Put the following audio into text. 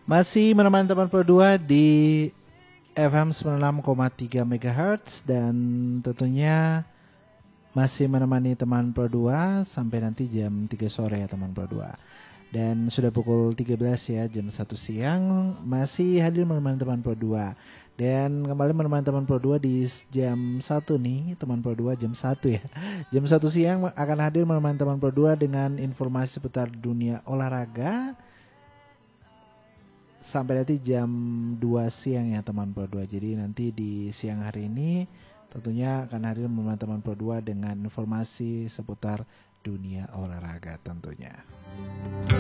Masih menemani teman Pro 2 di FM 96,3 MHz dan tentunya masih menemani teman Pro 2 sampai nanti jam 3 sore ya teman Pro 2. Dan sudah pukul 13 ya, jam 1 siang masih hadir menemani teman Pro 2. Dan kembali menemani teman Pro 2 di jam 1 nih, teman Pro 2 jam 1 ya. Jam 1 siang akan hadir menemani teman Pro 2 dengan informasi seputar dunia olahraga sampai nanti jam 2 siang ya teman Pro 2. Jadi nanti di siang hari ini tentunya akan hadir menemani teman Pro 2 dengan informasi seputar dunia olahraga tentunya.